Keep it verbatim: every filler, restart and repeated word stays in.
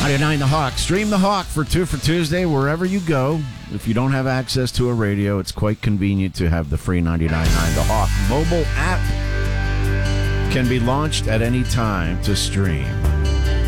ninety-nine The Hawk. Stream The Hawk for Two for Tuesday wherever you go. If you don't have access to a radio, it's quite convenient to have the free ninety-nine point nine The Hawk mobile app. Can be launched at any time to stream.